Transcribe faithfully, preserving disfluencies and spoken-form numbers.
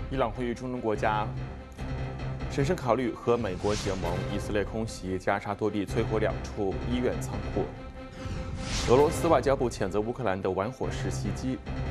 伊朗呼吁中东国家审慎考虑和美国结盟。以色列空袭加沙多地，摧毁两处医院仓库。俄罗斯外交部谴责乌克兰的玩火式袭击。